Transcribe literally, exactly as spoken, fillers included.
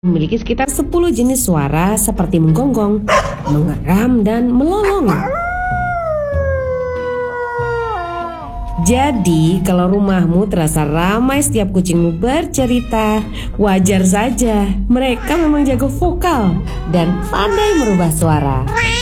memiliki sekitar sepuluh jenis suara seperti menggonggong, mengeram, dan melolong. Jadi, kalau rumahmu terasa ramai setiap kucingmu bercerita, wajar saja. Mereka memang jago vokal dan pandai merubah suara.